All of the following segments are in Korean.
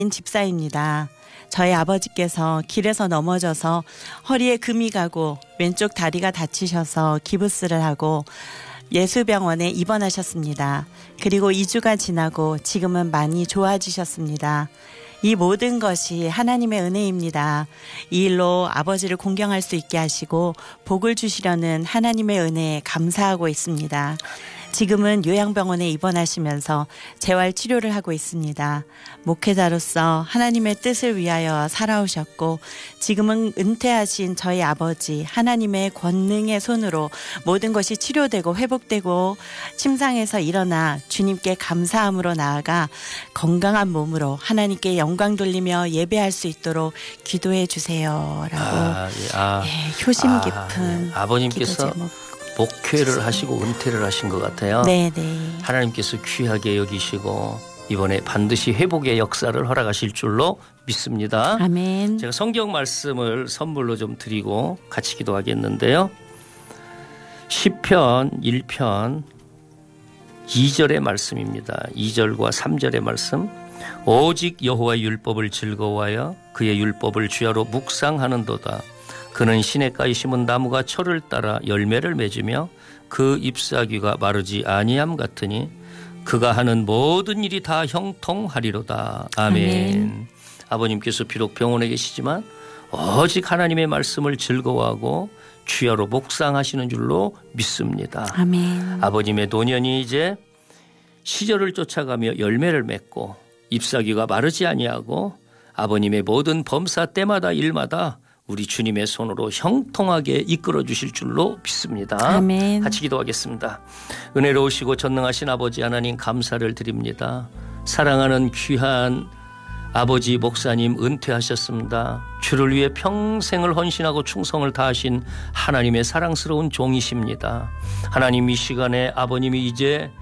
집사입니다. 저희 아버지께서 길에서 넘어져서 허리에 금이 가고 왼쪽 다리가 다치셔서 기부스를 하고 예수병원에 입원하셨습니다. 그리고 2주가 지나고 지금은 많이 좋아지셨습니다. 이 모든 것이 하나님의 은혜입니다. 이 일로 아버지를 공경할 수 있게 하시고 복을 주시려는 하나님의 은혜에 감사하고 있습니다. 지금은 요양병원에 입원하시면서 재활 치료를 하고 있습니다. 목회자로서 하나님의 뜻을 위하여 살아오셨고 지금은 은퇴하신 저희 아버지 하나님의 권능의 손으로 모든 것이 치료되고 회복되고 침상에서 일어나 주님께 감사함으로 나아가 건강한 몸으로 하나님께 영광 돌리며 예배할 수 있도록 기도해 주세요. 라고 효심 깊은 아버님께서 목회를 하시고 은퇴를 하신 것 같아요. 네네. 하나님께서 귀하게 여기시고 이번에 반드시 회복의 역사를 허락하실 줄로 믿습니다. 아멘. 제가 성경 말씀을 선물로 좀 드리고 같이 기도하겠는데요. 시편 1편 2절의 말씀입니다. 2절과 3절의 말씀. 오직 여호와의 율법을 즐거워하여 그의 율법을 주야로 묵상하는도다. 그는 시냇가에 심은 나무가 철을 따라 열매를 맺으며 그 잎사귀가 마르지 아니함 같으니 그가 하는 모든 일이 다 형통하리로다. 아멘. 아버님께서 비록 병원에 계시지만 오직 하나님의 말씀을 즐거워하고 주야로 묵상하시는 줄로 믿습니다. 아멘. 아버님의 노년이 이제 시절을 쫓아가며 열매를 맺고 잎사귀가 마르지 아니하고 아버님의 모든 범사 때마다 일마다 우리 주님의 손으로 형통하게 이끌어 주실 줄로 믿습니다. 아멘. 같이 기도하겠습니다. 은혜로우시고 전능하신 아버지 하나님 감사를 드립니다. 사랑하는 귀한 아버지 목사님 은퇴하셨습니다. 주를 위해 평생을 헌신하고 충성을 다하신 하나님의 사랑스러운 종이십니다. 하나님 이 시간에 아버님이 이제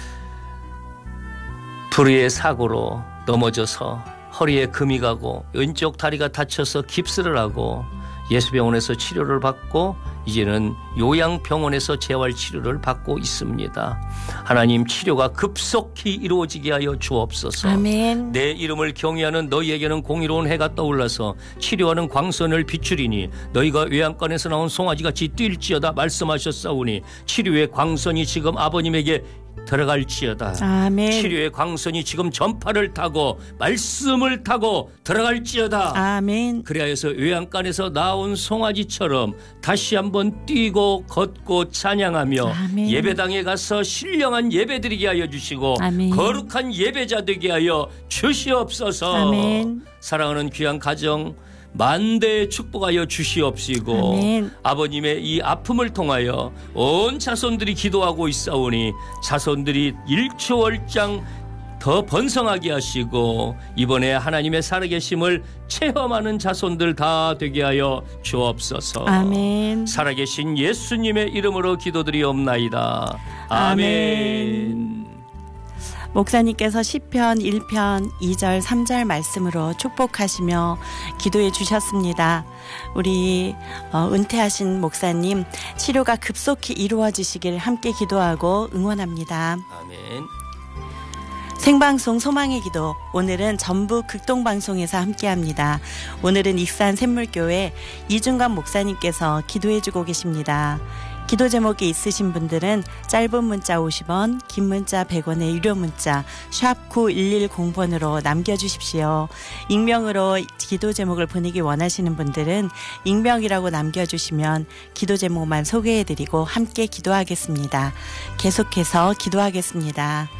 불의의 사고로 넘어져서 허리에 금이 가고 왼쪽 다리가 다쳐서 깁스를 하고 예수병원에서 치료를 받고 이제는 요양병원에서 재활치료를 받고 있습니다. 하나님 치료가 급속히 이루어지게 하여 주옵소서. 아멘. 내 이름을 경외하는 너희에게는 공의로운 해가 떠올라서 치료하는 광선을 비추리니 너희가 외양간에서 나온 송아지같이 뛸지어다 말씀하셨사오니 치료의 광선이 지금 아버님에게 들어갈지어다. 아멘. 치료의 광선이 지금 전파를 타고 말씀을 타고 들어갈지어다. 아멘. 그리하여서 외양간에서 나온 송아지처럼 다시 한번 뛰고 걷고 찬양하며 아멘. 예배당에 가서 신령한 예배드리게 하여 주시고 아멘. 거룩한 예배자 되게 하여 주시옵소서. 아멘. 사랑하는 귀한 가정 만대에 축복하여 주시옵시고 아멘. 아버님의 이 아픔을 통하여 온 자손들이 기도하고 있사오니 자손들이 일초월장 더 번성하게 하시고 이번에 하나님의 살아계심을 체험하는 자손들 다 되게 하여 주옵소서. 아멘. 살아계신 예수님의 이름으로 기도드리옵나이다. 아멘. 목사님께서 시편 1편 2절 3절 말씀으로 축복하시며 기도해 주셨습니다. 우리 은퇴하신 목사님 치료가 급속히 이루어지시길 함께 기도하고 응원합니다. 아멘. 생방송 소망의 기도, 오늘은 전북 극동방송에서 함께합니다. 오늘은 익산 샘물교회 이중관 목사님께서 기도해주고 계십니다. 기도 제목이 있으신 분들은 짧은 문자 50원, 긴 문자 100원의 유료 문자 샵 9110번으로 남겨주십시오. 익명으로 기도 제목을 보내기 원하시는 분들은 익명이라고 남겨주시면 기도 제목만 소개해드리고 함께 기도하겠습니다. 계속해서 기도하겠습니다.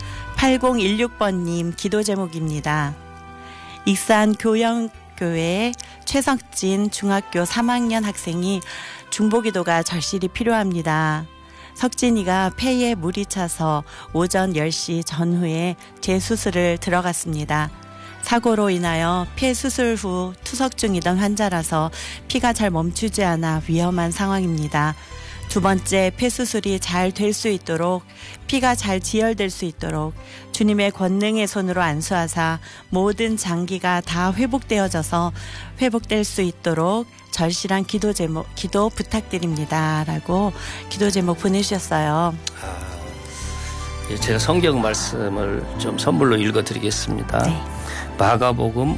8016번님 기도 제목입니다. 익산 교영교회 최석진 중학교 3학년 학생이 중보기도가 절실히 필요합니다. 석진이가 폐에 물이 차서 오전 10시 전후에 재수술을 들어갔습니다. 사고로 인하여 폐 수술 후 투석 중이던 환자라서 피가 잘 멈추지 않아 위험한 상황입니다. 두 번째 폐수술이 잘 될 수 있도록 피가 잘 지혈될 수 있도록 주님의 권능의 손으로 안수하사 모든 장기가 다 회복되어져서 회복될 수 있도록 절실한 기도 부탁드립니다. 라고 기도 제목 보내주셨어요. 제가 성경 말씀을 좀 선물로 읽어드리겠습니다. 네. 마가복음